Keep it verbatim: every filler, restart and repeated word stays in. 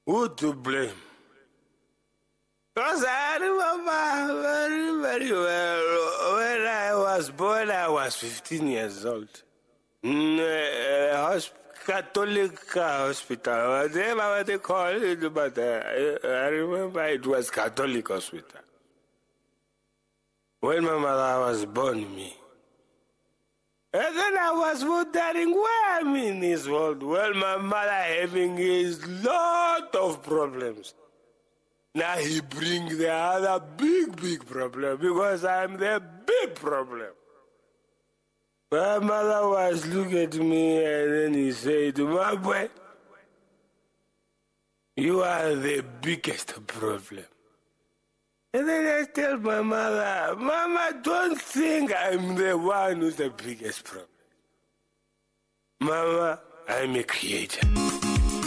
Who to blame? Because I remember very, very well when I was born, I was fifteen years old. In a hosp- Catholic hospital, whatever they call it, but uh, I remember it was Catholic hospital. When my mother was born me. And then I was wondering where I'm in this world. Well, my mother having a lot of problems. Now he brings the other big, big problem because I'm the big problem. My mother was looking at me and then he said, my boy, you are the biggest problem. And then I tell my mother, Mama, don't think I'm the one who's the biggest problem. Mama, I'm a creator.